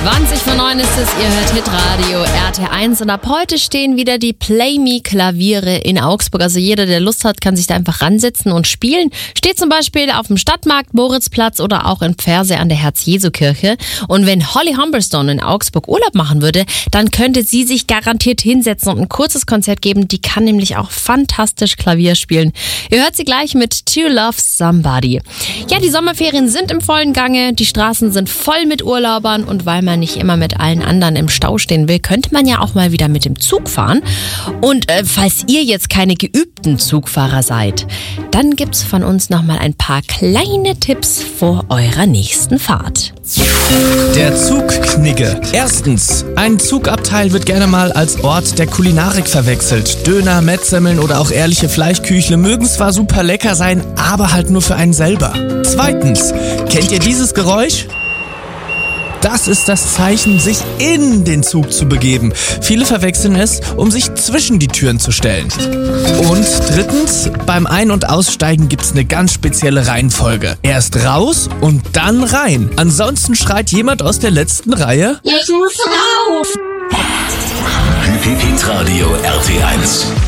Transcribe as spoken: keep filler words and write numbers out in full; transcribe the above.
zwanzig vor neun ist es, ihr hört Hitradio R T eins und ab heute stehen wieder die Play Me Klaviere in Augsburg. Also jeder, der Lust hat, kann sich da einfach ransetzen und spielen. Steht zum Beispiel auf dem Stadtmarkt, Moritzplatz oder auch in Pferse an der Herz-Jesu-Kirche. Und wenn Holly Humberstone in Augsburg Urlaub machen würde, dann könnte sie sich garantiert hinsetzen und ein kurzes Konzert geben. Die kann nämlich auch fantastisch Klavier spielen. Ihr hört sie gleich mit To Love Somebody. Ja, die Sommerferien sind im vollen Gange, die Straßen sind voll mit Urlaubern und weil man nicht immer mit allen anderen im Stau stehen will, könnte man ja auch mal wieder mit dem Zug fahren. Und äh, falls ihr jetzt keine geübten Zugfahrer seid, dann gibt's von uns nochmal ein paar kleine Tipps vor eurer nächsten Fahrt. Der Zugknigge. Erstens, ein Zugabteil wird gerne mal als Ort der Kulinarik verwechselt. Döner, Mettsemmeln oder auch ehrliche Fleischküchle mögen zwar super lecker sein, aber halt nur für einen selber. Zweitens, kennt ihr dieses Geräusch? Das ist das Zeichen, sich in den Zug zu begeben. Viele verwechseln es, um sich zwischen die Türen zu stellen. Und drittens, beim Ein- und Aussteigen gibt's eine ganz spezielle Reihenfolge. Erst raus und dann rein. Ansonsten schreit jemand aus der letzten Reihe: Ich muss raus! Hitradio R T eins